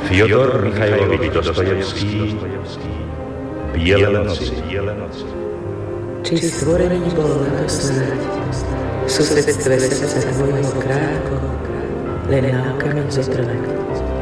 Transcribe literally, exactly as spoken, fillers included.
Fyodor Michajlovič Dostojevský, Biele noci. Či stvorení bol naposled, v susedstve srdca tvojho krátko, len nákami zotrvať.